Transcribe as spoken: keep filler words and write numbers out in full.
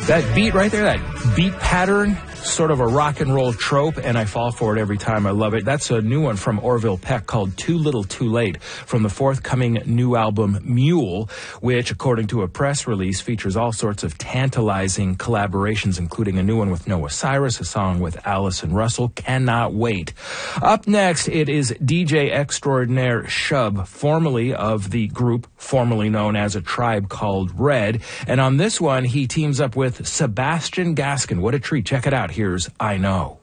That beat right there, that beat pattern, sort of a rock and roll trope, and I fall for it every time. I love it. That's a new one from Orville Peck called Too Little Too Late from the forthcoming new album Mule, which, according to a press release, features all sorts of tantalizing collaborations, including a new one with Noah Cyrus, a song with Allison Russell. Cannot wait. Up next, it is D J extraordinaire Shub, formerly of the group formerly known as A Tribe Called Red, and on this one, he teams up with Sebastian Gaskin. What a treat. Check it out. Here's I Know.